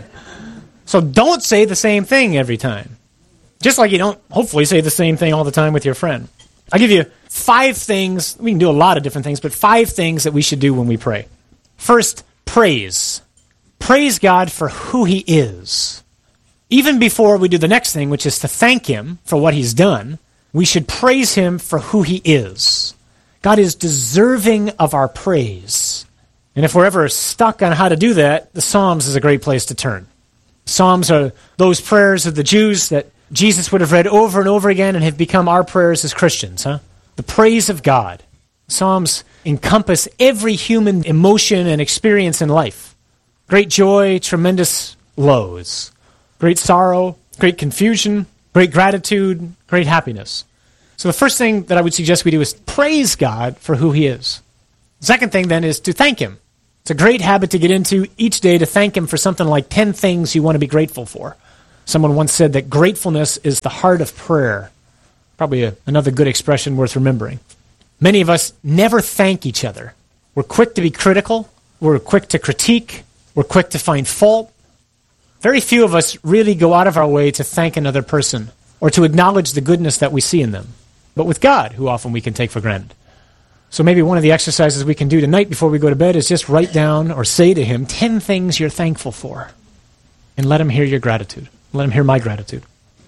Speaker 13: So don't say the same thing every time. Just like you don't, hopefully, say the same thing all the time with your friend. I'll give you five things. We can do a lot of different things, but five things that we should do when we pray. First, praise. Praise God for who he is. Even before we do the next thing, which is to thank him for what he's done, we should praise him for who he is. God is deserving of our praise. And if we're ever stuck on how to do that, the Psalms is a great place to turn. Psalms are those prayers of the Jews that Jesus would have read over and over again and have become our prayers as Christians, huh? The praise of God. Psalms encompass every human emotion and experience in life. Great joy, tremendous lows. Great sorrow, great confusion, great gratitude, great happiness. So the first thing that I would suggest we do is praise God for who he is. The second thing then is to thank him. It's a great habit to get into each day, to thank him for something like ten things you want to be grateful for. Someone once said that gratefulness is the heart of prayer. Probably a, another good expression worth remembering. Many of us never thank each other. We're quick to be critical. We're quick to critique. We're quick to find fault. Very few of us really go out of our way to thank another person or to acknowledge the goodness that we see in them. But with God, who often we can take for granted. So maybe one of the exercises we can do tonight before we go to bed is just write down or say to him ten things you're thankful for. And let him hear your gratitude. Let him hear my gratitude.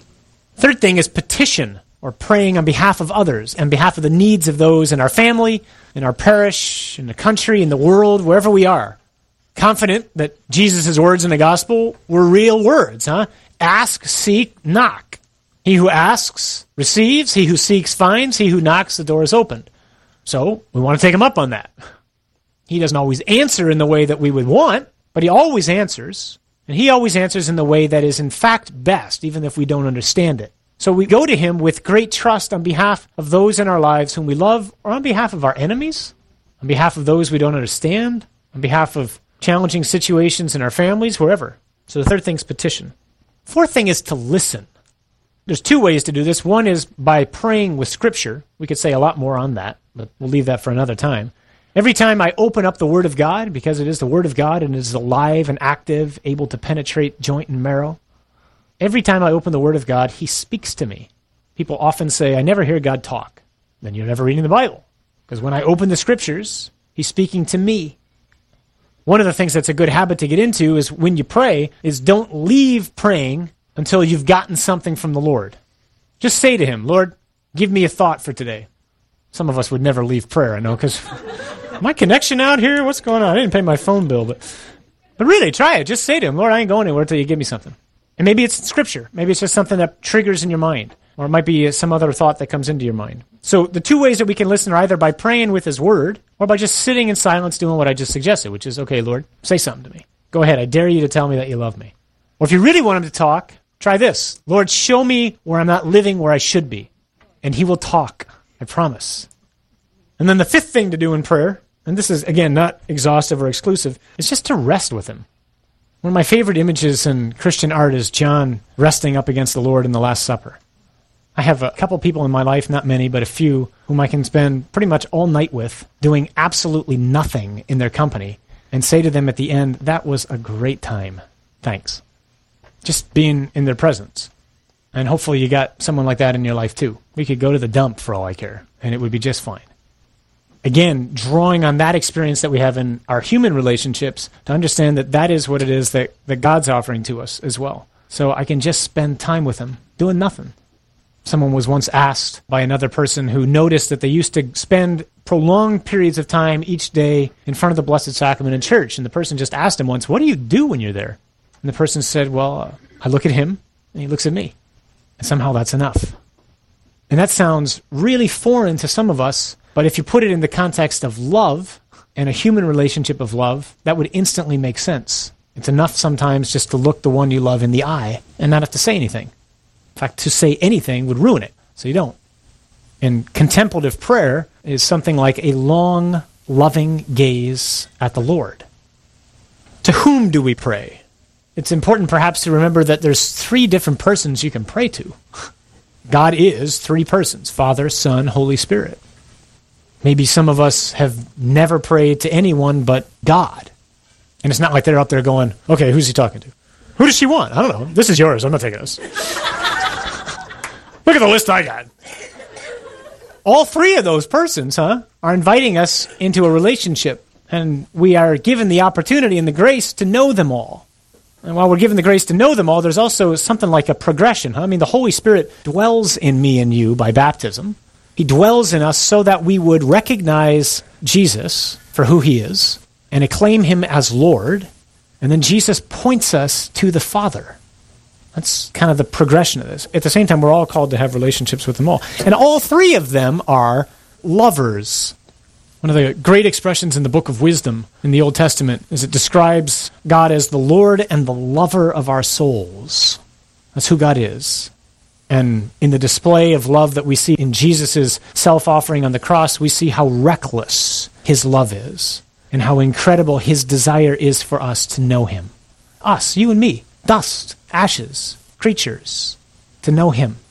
Speaker 13: Third thing is petition, or praying on behalf of others, on behalf of the needs of those in our family, in our parish, in the country, in the world, wherever we are. Confident that Jesus' words in the gospel were real words, huh? Ask, seek, knock. He who asks receives, he who seeks finds, he who knocks, the door is opened. So we want to take him up on that. He doesn't always answer in the way that we would want, but he always answers, and he always answers in the way that is in fact best, even if we don't understand it. So we go to him with great trust on behalf of those in our lives whom we love, or on behalf of our enemies, on behalf of those we don't understand, on behalf of challenging situations in our families, wherever. So the third thing is petition. Fourth thing is to listen. There's two ways to do this. One is by praying with Scripture. We could say a lot more on that, but we'll leave that for another time. Every time I open up the Word of God, because it is the Word of God and it is alive and active, able to penetrate joint and marrow, every time I open the Word of God, he speaks to me. People often say, I never hear God talk. Then you're never reading the Bible. Because when I open the Scriptures, he's speaking to me. One of the things that's a good habit to get into is when you pray, is don't leave praying until you've gotten something from the Lord. Just say to him, Lord, give me a thought for today. Some of us would never leave prayer, I know, because my connection out here, what's going on? I didn't pay my phone bill, but but really, try it. Just say to him, Lord, I ain't going anywhere until you give me something. And maybe it's Scripture. Maybe it's just something that triggers in your mind. Or it might be some other thought that comes into your mind. So the two ways that we can listen are either by praying with his word, or by just sitting in silence doing what I just suggested, which is, okay, Lord, say something to me. Go ahead, I dare you to tell me that you love me. Or if you really want him to talk, try this. Lord, show me where I'm not living where I should be. And he will talk, I promise. And then the fifth thing to do in prayer, and this is, again, not exhaustive or exclusive, is just to rest with him. One of my favorite images in Christian art is John resting up against the Lord in the Last Supper. I have a couple people in my life, not many, but a few, whom I can spend pretty much all night with, doing absolutely nothing in their company, and say to them at the end, that was a great time. Thanks. Just being in their presence. And hopefully you got someone like that in your life too. We could go to the dump for all I care, and it would be just fine. Again, drawing on that experience that we have in our human relationships to understand that that is what it is that, that God's offering to us as well. So I can just spend time with him, doing nothing. Someone was once asked by another person who noticed that they used to spend prolonged periods of time each day in front of the Blessed Sacrament in church. And the person just asked him once, what do you do when you're there? And the person said, well, uh, I look at him and he looks at me. And somehow that's enough. And that sounds really foreign to some of us, but if you put it in the context of love and a human relationship of love, that would instantly make sense. It's enough sometimes just to look the one you love in the eye and not have to say anything. In fact, to say anything would ruin it, so you don't. And contemplative prayer is something like a long, loving gaze at the Lord. To whom do we pray? It's important perhaps to remember that there's three different persons you can pray to. God is three persons, Father, Son, Holy Spirit. Maybe some of us have never prayed to anyone but God. And it's not like they're up there going, okay, who's he talking to? Who does she want? I don't know. This is yours. I'm not taking this. Look at the list I got. All three of those persons, huh, are inviting us into a relationship, and we are given the opportunity and the grace to know them all. And while we're given the grace to know them all, there's also something like a progression. Huh? I mean, the Holy Spirit dwells in me and you by baptism. He dwells in us so that we would recognize Jesus for who he is and acclaim him as Lord, And then Jesus points us to the Father. That's kind of the progression of this. At the same time, we're all called to have relationships with them all. And all three of them are lovers. One of the great expressions in the Book of Wisdom in the Old Testament is it describes God as the Lord and the lover of our souls. That's who God is. And in the display of love that we see in Jesus' self-offering on the cross, we see how reckless his love is and how incredible his desire is for us to know him. Us, you and me, dust, ashes, creatures, to know him